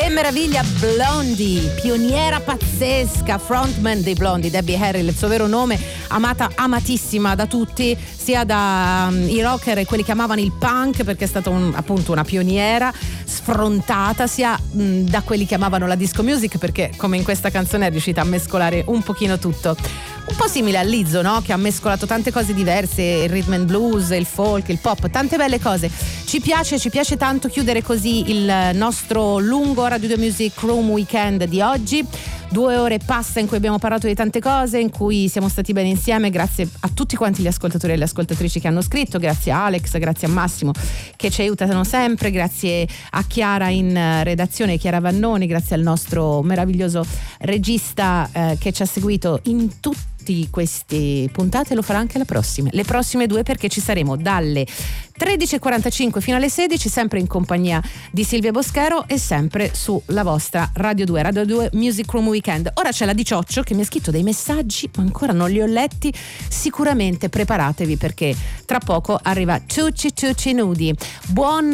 Che meraviglia, Blondie, pioniera pazzesca, frontman dei Blondie, Debbie Harry, il suo vero nome, amata, amatissima da tutti, sia da i rocker e quelli che amavano il punk, perché è stata appunto una pioniera sfrontata, sia da quelli che amavano la disco music, perché come in questa canzone è riuscita a mescolare un pochino tutto. Un po' simile a Lizzo, no? Che ha mescolato tante cose diverse, il rhythm and blues, il folk, il pop, tante belle cose. Ci piace tanto chiudere così il nostro lungo Radio 2 Music Room Weekend di oggi. 2 ore e passa in cui abbiamo parlato di tante cose, in cui siamo stati bene insieme, grazie a tutti quanti gli ascoltatori e le ascoltatrici che hanno scritto, grazie a Alex, grazie a Massimo che ci aiutano sempre, grazie a Chiara in redazione, Chiara Vannoni, grazie al nostro meraviglioso regista che ci ha seguito in tutti queste puntate, lo farà anche le prossime 2, perché ci saremo dalle 13.45 fino alle 16, sempre in compagnia di Silvia Boschero e sempre sulla vostra Radio 2 Music Room Weekend. Ora c'è la Di Cioccio che mi ha scritto dei messaggi, ma ancora non li ho letti. Sicuramente preparatevi, perché tra poco arriva Tucci Nudi. Buon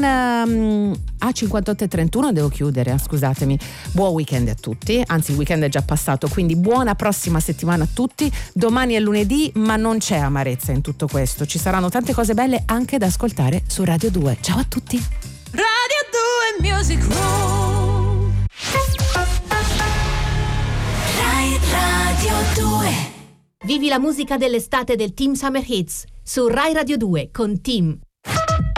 58:31 devo chiudere, scusatemi. Buon weekend a tutti, anzi il weekend è già passato, quindi buona prossima settimana a tutti. Domani è lunedì, ma non c'è amarezza in tutto questo, ci saranno tante cose belle anche da ascoltare su Radio 2. Ciao a tutti. Radio 2 Music Room. Rai Radio 2. Vivi la musica dell'estate del Team Summer Hits su Rai Radio 2 con Team.